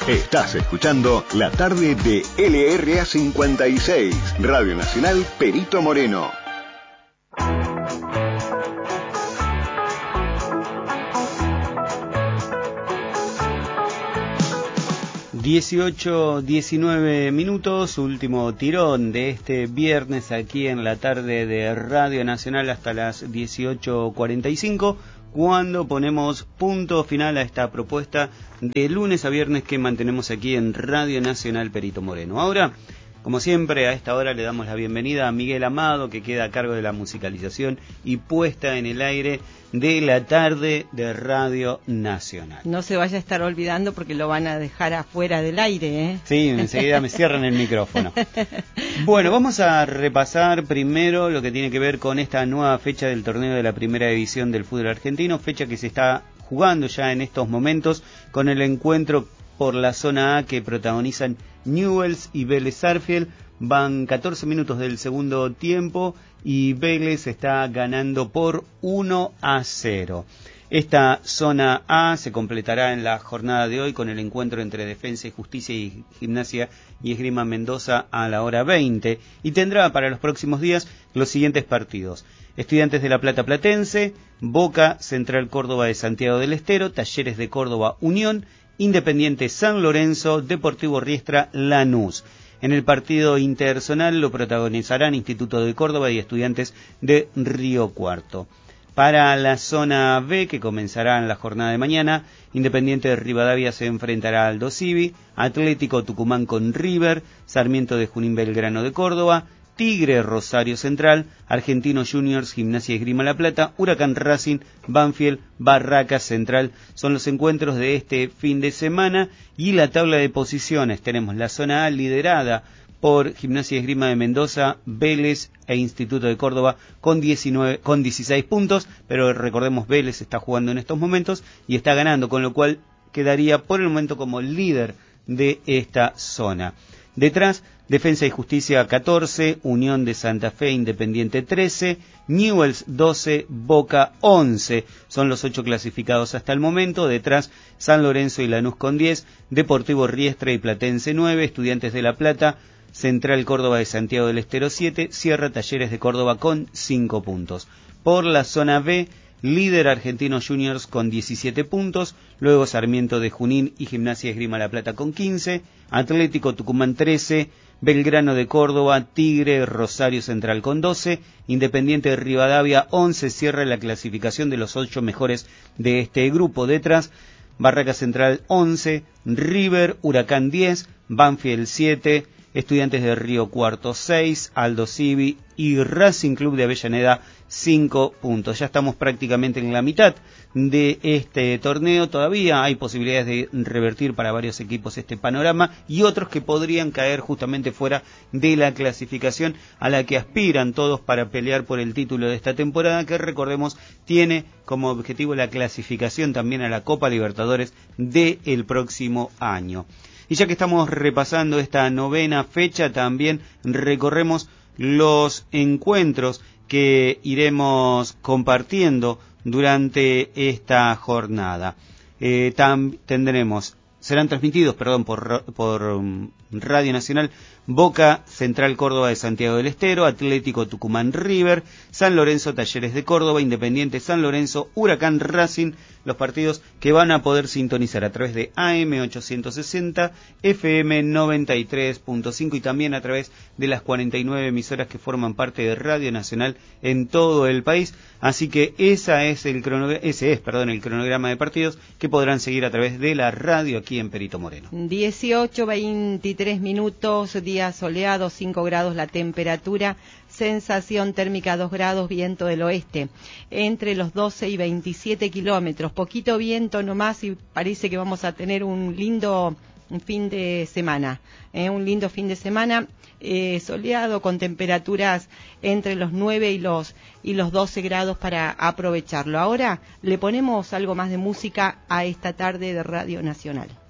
Estás escuchando la tarde de LRA 56, Radio Nacional Perito Moreno. (18:19), último tirón de este viernes aquí en la tarde de Radio Nacional hasta las 18:45, cuando ponemos punto final a esta propuesta de lunes a viernes que mantenemos aquí en Radio Nacional Perito Moreno. Ahora, como siempre, a esta hora le damos la bienvenida a Miguel Amado, que queda a cargo de la musicalización y puesta en el aire de la tarde de Radio Nacional. No se vaya a estar olvidando porque lo van a dejar afuera del aire, ¿eh? Sí, enseguida me cierran el micrófono. Bueno, vamos a repasar primero lo que tiene que ver con esta nueva fecha del torneo de la primera división del fútbol argentino, fecha que se está jugando ya en estos momentos con el encuentro por la zona A que protagonizan Newell's y Vélez Sarsfield. Van 14 minutos del segundo tiempo y Vélez está ganando por 1-0. Esta zona A se completará en la jornada de hoy con el encuentro entre Defensa y Justicia y Gimnasia y Esgrima Mendoza a la hora 20 y tendrá para los próximos días los siguientes partidos: Estudiantes de La Plata Platense, Boca, Central Córdoba de Santiago del Estero, Talleres de Córdoba Unión, Independiente San Lorenzo, Deportivo Riestra Lanús. En el partido interzonal lo protagonizarán Instituto de Córdoba y Estudiantes de Río Cuarto. Para la zona B, que comenzará en la jornada de mañana, Independiente de Rivadavia se enfrentará al Aldo Civi, Atlético Tucumán con River, Sarmiento de Junín Belgrano de Córdoba, Tigre Rosario Central, Argentinos Juniors, Gimnasia y Esgrima La Plata, Huracán Racing, Banfield, Barracas Central. Son los encuentros de este fin de semana y la tabla de posiciones. Tenemos la zona A liderada por Gimnasia y Esgrima de Mendoza, Vélez e Instituto de Córdoba con 16 puntos, pero recordemos, Vélez está jugando en estos momentos y está ganando, con lo cual quedaría por el momento como líder de esta zona. Detrás, Defensa y Justicia 14, Unión de Santa Fe, Independiente 13, Newell's 12, Boca 11. Son los 8 clasificados hasta el momento. Detrás, San Lorenzo y Lanús con 10, Deportivo Riestra y Platense 9, Estudiantes de La Plata, Central Córdoba de Santiago del Estero 7, Sierra Talleres de Córdoba con 5 puntos. Por la zona B, líder Argentinos Juniors con 17 puntos, luego Sarmiento de Junín y Gimnasia Esgrima La Plata con 15, Atlético Tucumán 13, Belgrano de Córdoba, Tigre, Rosario Central con 12, Independiente de Rivadavia 11, cierra la clasificación de los 8 mejores de este grupo. Detrás, Barracas Central 11, River, Huracán 10, Banfield 7, Estudiantes de Río Cuarto 6, Aldo Civi y Racing Club de Avellaneda 5 puntos. Ya estamos prácticamente en la mitad de este torneo. Todavía hay posibilidades de revertir para varios equipos este panorama y otros que podrían caer justamente fuera de la clasificación a la que aspiran todos para pelear por el título de esta temporada, que recordemos tiene como objetivo la clasificación también a la Copa Libertadores del próximo año. Y ya que estamos repasando esta novena fecha, también recorremos los encuentros que iremos compartiendo durante esta jornada. Serán transmitidos por Radio Nacional Boca, Central Córdoba de Santiago del Estero, Atlético Tucumán River, San Lorenzo Talleres de Córdoba, Independiente San Lorenzo, Huracán Racing, los partidos que van a poder sintonizar a través de AM 860, FM 93.5 y también a través de las 49 emisoras que forman parte de Radio Nacional en todo el país. Así que ese es el cronograma de partidos que podrán seguir a través de la radio aquí en Perito Moreno. 18:23 minutos, día soleado, 5 grados la temperatura, sensación térmica 2 grados, viento del oeste, entre los 12 y 27 kilómetros, poquito viento nomás y parece que vamos a tener un lindo fin de semana, soleado con temperaturas entre los 9 y los 12 grados para aprovecharlo. Ahora le ponemos algo más de música a esta tarde de Radio Nacional.